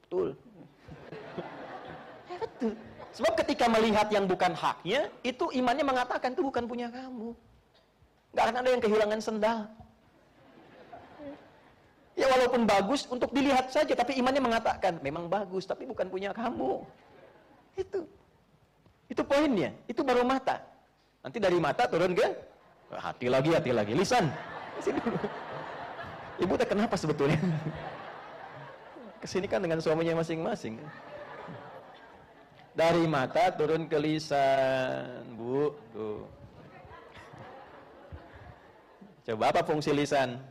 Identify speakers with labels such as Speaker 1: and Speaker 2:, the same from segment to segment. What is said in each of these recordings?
Speaker 1: betul. Betul. Sebab ketika melihat yang bukan haknya, itu imannya mengatakan itu bukan punya kamu. Nggak akan ada yang kehilangan sendal. Ya walaupun bagus untuk dilihat saja, tapi imannya mengatakan memang bagus, tapi bukan punya kamu. Itu poinnya. Itu baru mata. Nanti dari mata turun ke hati lagi, lisan. Ibu tak kenapa sebetulnya? Kesini kan dengan suaminya masing-masing. Dari mata turun ke lisan, Bu. Tuh. Coba apa fungsi lisan?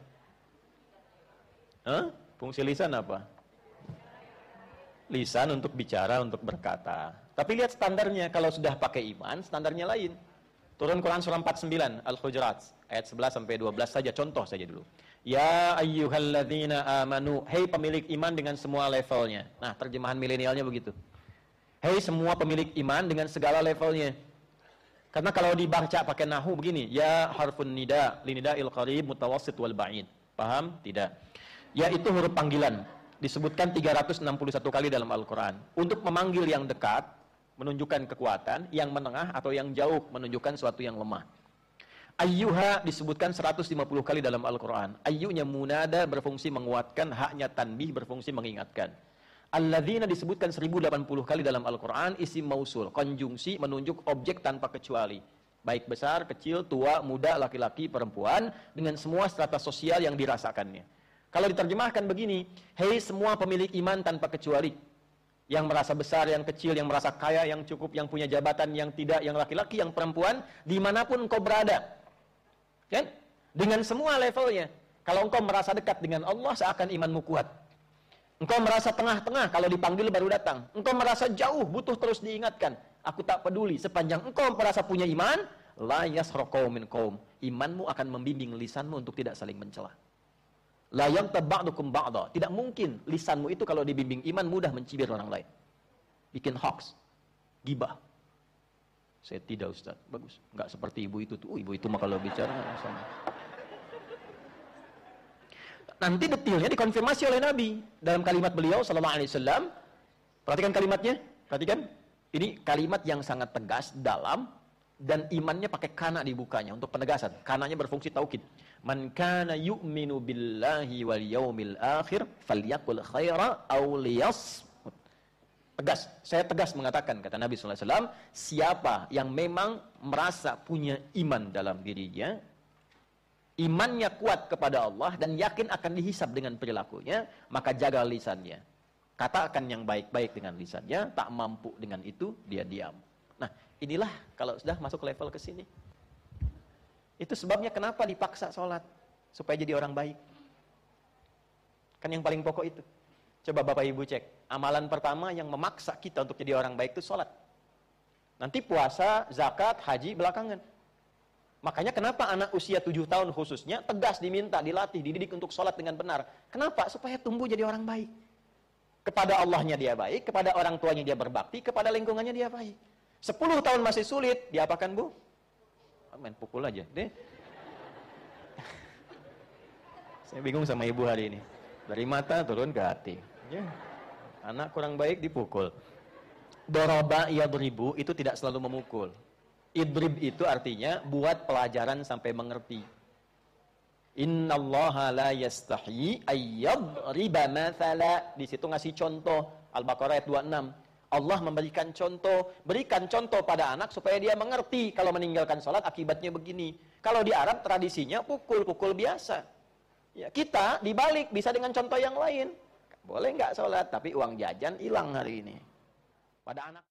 Speaker 1: Fungsi lisan apa? Lisan untuk bicara, untuk berkata. Tapi lihat standarnya, kalau sudah pakai iman, standarnya lain. Turun Quran surah 49, Al-Hujurat, ayat 11 sampai 12 saja, contoh saja dulu. Ya ayyuhalladzina amanu, hei pemilik iman dengan semua levelnya. Nah, terjemahan milenialnya begitu. Hei semua pemilik iman dengan segala levelnya. Karena kalau dibaca pakai nahu begini, ya harfun nida, linida'il qarib, mutawassit wal ba'id. Paham? Tidak. Ya itu huruf panggilan, disebutkan 361 kali dalam Al-Quran. Untuk memanggil yang dekat, menunjukkan kekuatan, yang menengah atau yang jauh, menunjukkan sesuatu yang lemah. Ayyuha disebutkan 150 kali dalam Al-Quran. Ayyunya munada berfungsi menguatkan, haknya tanbih berfungsi mengingatkan. Alladzina disebutkan 1080 kali dalam Al-Quran, isim mausul, konjungsi menunjuk objek tanpa kecuali. Baik besar, kecil, tua, muda, laki-laki, perempuan, dengan semua strata sosial yang dirasakannya. Kalau diterjemahkan begini, hei semua pemilik iman tanpa kecuali. Yang merasa besar, yang kecil, yang merasa kaya, yang cukup, yang punya jabatan, yang tidak, yang laki-laki, yang perempuan, dimanapun engkau berada. Kan? Dengan semua levelnya. Kalau engkau merasa dekat dengan Allah, seakan imanmu kuat. Engkau merasa tengah-tengah, kalau dipanggil baru datang. Engkau merasa jauh, butuh terus diingatkan. Aku tak peduli, sepanjang engkau merasa punya iman, la yasraqau min qaum. Imanmu akan membimbing lisanmu untuk tidak saling mencela. La yaghtab ba'dukum ba'dha. Tidak mungkin lisanmu itu kalau dibimbing iman mudah mencibir orang lain. Bikin hoax, gibah. Saya tidak, Ustaz. Bagus. Enggak seperti ibu itu tuh. Ibu itu mah kalau bicara sama. Nanti detailnya dikonfirmasi oleh Nabi dalam kalimat beliau sallallahu alaihi wasallam. Perhatikan kalimatnya. Perhatikan. Ini kalimat yang sangat tegas, dalam, dan imannya pakai kana dibukanya untuk penegasan. Kananya berfungsi taukid. Man kana yu'minu billahi wal yaumil akhir falyaqul khaira aw liyasmut. Tegas, saya tegas mengatakan, kata Nabi sallallahu alaihi wasallam, siapa yang memang merasa punya iman dalam dirinya, imannya kuat kepada Allah dan yakin akan dihisab dengan perilakunya, maka jaga lisannya. Katakan yang baik-baik dengan lisannya, tak mampu dengan itu dia diam. Nah, inilah kalau sudah masuk level ke sini. Itu sebabnya kenapa dipaksa sholat, supaya jadi orang baik. Kan yang paling pokok itu. Coba Bapak Ibu cek, amalan pertama yang memaksa kita untuk jadi orang baik itu sholat. Nanti puasa, zakat, haji belakangan. Makanya kenapa anak usia 7 tahun khususnya tegas diminta, dilatih, dididik untuk sholat dengan benar. Kenapa? Supaya tumbuh jadi orang baik. Kepada Allahnya dia baik, kepada orang tuanya dia berbakti, kepada lingkungannya dia baik. 10 tahun masih sulit, diapakan Bu? Main pukul aja deh. Saya bingung sama ibu hari ini. Dari mata turun ke hati. Ya. Anak kurang baik dipukul. Doraba yadribu itu tidak selalu memukul. Idrib itu artinya buat pelajaran sampai mengerti. Innallaha la yastahi ayyadriba mathala. Di situ ngasih contoh. Al-Baqarah ayat 26. Allah memberikan contoh, berikan contoh pada anak supaya dia mengerti kalau meninggalkan sholat akibatnya begini. Kalau di Arab tradisinya pukul-pukul biasa. Ya, kita dibalik bisa dengan contoh yang lain. Boleh nggak sholat, tapi uang jajan hilang hari ini. Pada anak